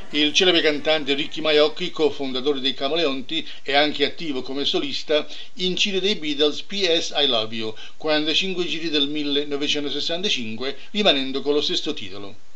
Il celebre cantante Ricky Maiocchi, cofondatore dei Camaleonti e anche attivo come solista, incide dei Beatles PS I Love You, 45 giri del 1965, rimanendo con lo stesso titolo.